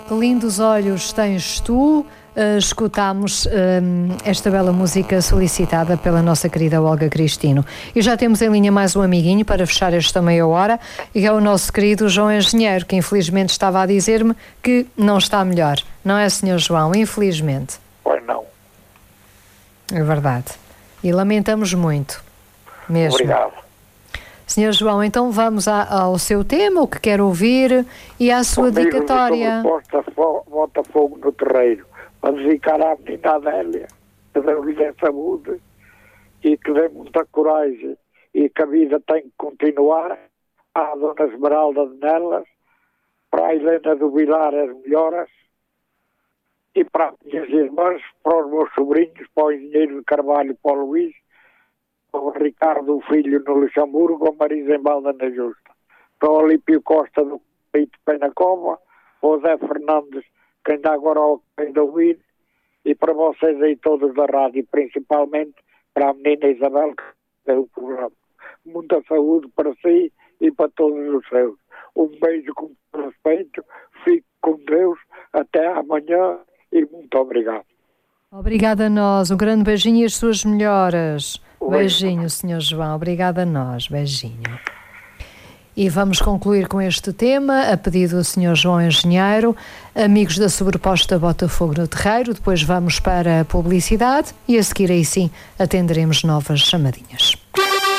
Que lindos olhos tens tu. Escutámos esta bela música solicitada pela nossa querida Olga Cristino. E já temos em linha mais um amiguinho para fechar esta meia hora, e é o nosso querido João Engenheiro, que infelizmente estava a dizer-me que não está melhor. Não é, Sr. João? Infelizmente. Pois não. É verdade. E lamentamos muito. Mesmo. Obrigado. Sr. João, então vamos ao seu tema, o que quer ouvir, e à sua dedicatória. Bota fogo no terreiro, para dedicar à menina Adélia, que deu-lhe saúde e que dê muita coragem e que a vida tem que continuar. À Dona Esmeralda de Nelas, para a Helena do Vilar as melhoras, e para as minhas irmãs, para os meus sobrinhos, para o engenheiro de Carvalho, para o Luís, para o Ricardo, o filho no Luxemburgo, a Marisa em Balda na Justa, para o Olímpio Costa do Peito Penacova, para o Zé Fernandes, que ainda agora o acabei de ouvir, e para vocês aí todos da rádio, principalmente para a menina Isabel, que deu o programa. Muita saúde para si e para todos os seus. Um beijo com respeito, fique com Deus, até amanhã e muito obrigado. Obrigada a nós, um grande beijinho e as suas melhoras. Beijinho, Sr. João, obrigada a nós, beijinho. E vamos concluir com este tema, a pedido do Sr. João Engenheiro, amigos da sobreposta Botafogo no Terreiro. Depois vamos para a publicidade e a seguir aí sim atenderemos novas chamadinhas.